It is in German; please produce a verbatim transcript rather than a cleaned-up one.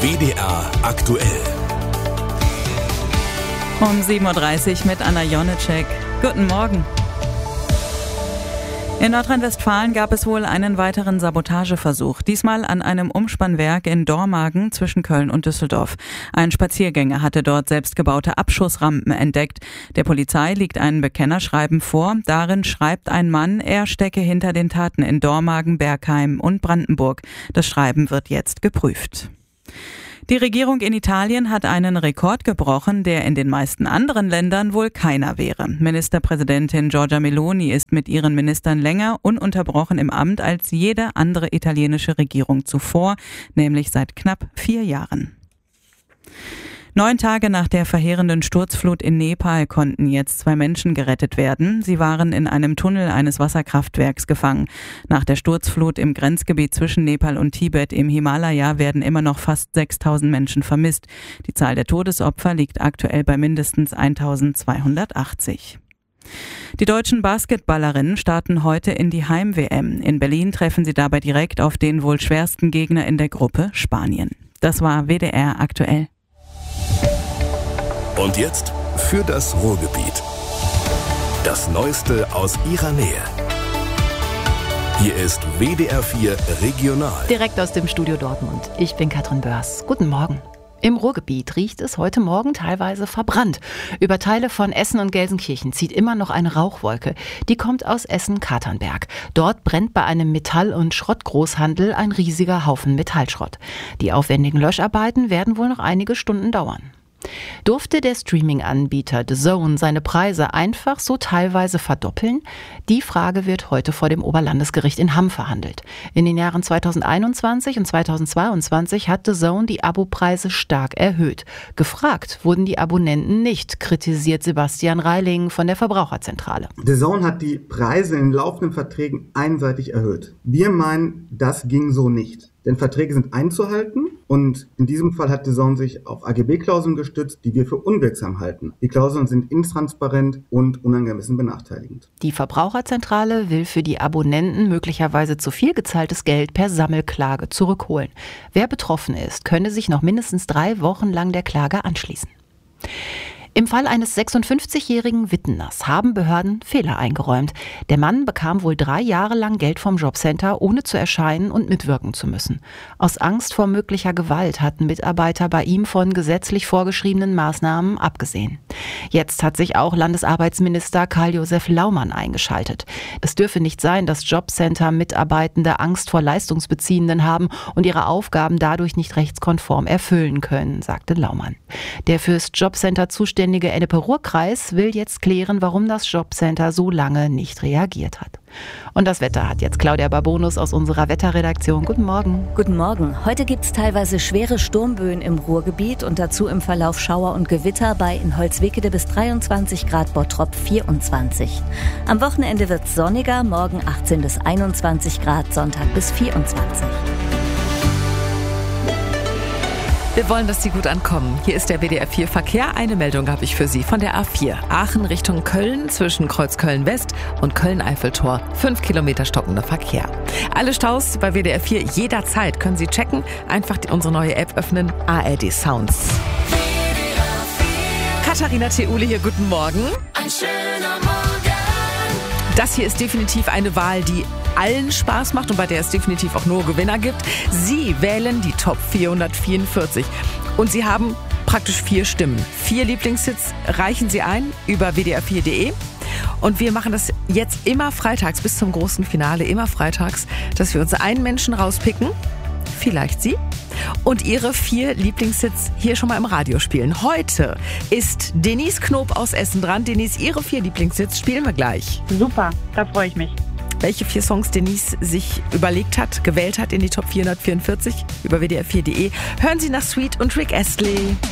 W D R aktuell. Um sieben Uhr dreißig mit Anna Jonitschek. Guten Morgen. In Nordrhein-Westfalen gab es wohl einen weiteren Sabotageversuch, diesmal an einem Umspannwerk in Dormagen zwischen Köln und Düsseldorf. Ein Spaziergänger hatte dort selbstgebaute Abschussrampen entdeckt. Der Polizei liegt ein Bekennerschreiben vor. Darin schreibt ein Mann, er stecke hinter den Taten in Dormagen, Bergheim und Brandenburg. Das Schreiben wird jetzt geprüft. Die Regierung in Italien hat einen Rekord gebrochen, der in den meisten anderen Ländern wohl keiner wäre. Ministerpräsidentin Giorgia Meloni ist mit ihren Ministern länger ununterbrochen im Amt als jede andere italienische Regierung zuvor, nämlich seit knapp vier Jahren. Neun Tage nach der verheerenden Sturzflut in Nepal konnten jetzt zwei Menschen gerettet werden. Sie waren in einem Tunnel eines Wasserkraftwerks gefangen. Nach der Sturzflut im Grenzgebiet zwischen Nepal und Tibet im Himalaya werden immer noch fast sechstausend Menschen vermisst. Die Zahl der Todesopfer liegt aktuell bei mindestens eintausendzweihundertachtzig. Die deutschen Basketballerinnen starten heute in die Heim-W M. In Berlin treffen sie dabei direkt auf den wohl schwersten Gegner in der Gruppe, Spanien. Das war W D R aktuell. Und jetzt für das Ruhrgebiet. Das Neueste aus ihrer Nähe. Hier ist W D R vier Regional. Direkt aus dem Studio Dortmund. Ich bin Katrin Börs. Guten Morgen. Im Ruhrgebiet riecht es heute Morgen teilweise verbrannt. Über Teile von Essen und Gelsenkirchen zieht immer noch eine Rauchwolke. Die kommt aus Essen-Katernberg. Dort brennt bei einem Metall- und Schrottgroßhandel ein riesiger Haufen Metallschrott. Die aufwendigen Löscharbeiten werden wohl noch einige Stunden dauern. Durfte der Streaming-Anbieter The Zone seine Preise einfach so teilweise verdoppeln? Die Frage wird heute vor dem Oberlandesgericht in Hamm verhandelt. In den Jahren zweitausendeinundzwanzig und zweitausendzweiundzwanzig hat The Zone die Abopreise stark erhöht. Gefragt wurden die Abonnenten nicht, kritisiert Sebastian Reiling von der Verbraucherzentrale. The Zone hat die Preise in laufenden Verträgen einseitig erhöht. Wir meinen, das ging so nicht. Denn Verträge sind einzuhalten und in diesem Fall hat The Zone sich auf A G B-Klauseln gestützt, die wir für unwirksam halten. Die Klauseln sind intransparent und unangemessen benachteiligend. Die Verbraucherzentrale will für die Abonnenten möglicherweise zu viel gezahltes Geld per Sammelklage zurückholen. Wer betroffen ist, könne sich noch mindestens drei Wochen lang der Klage anschließen. Im Fall eines sechsundfünfzigjährigen Witteners haben Behörden Fehler eingeräumt. Der Mann bekam wohl drei Jahre lang Geld vom Jobcenter, ohne zu erscheinen und mitwirken zu müssen. Aus Angst vor möglicher Gewalt hatten Mitarbeiter bei ihm von gesetzlich vorgeschriebenen Maßnahmen abgesehen. Jetzt hat sich auch Landesarbeitsminister Karl-Josef Laumann eingeschaltet. Es dürfe nicht sein, dass Jobcenter-Mitarbeitende Angst vor Leistungsbeziehenden haben und ihre Aufgaben dadurch nicht rechtskonform erfüllen können, sagte Laumann. Der fürs Jobcenter zuständige Der Ennepe-Ruhr-Kreis will jetzt klären, warum das Jobcenter so lange nicht reagiert hat. Und das Wetter hat jetzt Claudia Barbonus aus unserer Wetterredaktion. Guten Morgen. Guten Morgen. Heute gibt es teilweise schwere Sturmböen im Ruhrgebiet und dazu im Verlauf Schauer und Gewitter bei in Holzwickede bis dreiundzwanzig Grad, Bottrop vierundzwanzig. Am Wochenende wird es sonniger, morgen achtzehn bis einundzwanzig Grad, Sonntag bis vierundzwanzig. Wir wollen, dass Sie gut ankommen. Hier ist der W D R vier Verkehr. Eine Meldung habe ich für Sie von der A vier. Aachen Richtung Köln zwischen Kreuz Köln-West und Köln-Eiffeltor. Fünf Kilometer stockender Verkehr. Alle Staus bei W D R vier jederzeit können Sie checken. Einfach die, unsere neue App öffnen. A R D Sounds. Katharina Theule hier, guten Morgen. Ein schöner Morgen. Das hier ist definitiv eine Wahl, die allen Spaß macht und bei der es definitiv auch nur Gewinner gibt. Sie wählen die Top vierhundertvierundvierzig und Sie haben praktisch vier Stimmen. Vier Lieblingshits reichen Sie ein über w d r vier punkt d e und wir machen das jetzt immer freitags bis zum großen Finale, immer freitags, dass wir uns einen Menschen rauspicken, vielleicht Sie, und Ihre vier Lieblingshits hier schon mal im Radio spielen. Heute ist Denise Knob aus Essen dran. Denise, Ihre vier Lieblingshits spielen wir gleich. Super, da freue ich mich. Welche vier Songs Denise sich überlegt hat, gewählt hat in die Top vierhundertvierundvierzig über w d r vier punkt d e. Hören Sie nach Sweet und Rick Astley.